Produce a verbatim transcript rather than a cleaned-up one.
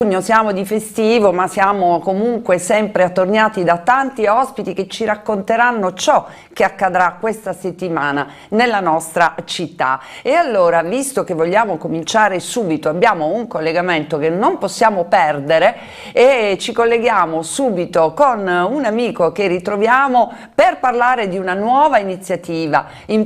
Siamo di festivo, ma siamo comunque sempre attorniati da tanti ospiti che ci racconteranno ciò che accadrà questa settimana nella nostra città. E allora, visto che vogliamo cominciare subito, abbiamo un collegamento che non possiamo perdere e ci colleghiamo subito con un amico che ritroviamo per parlare di una nuova iniziativa in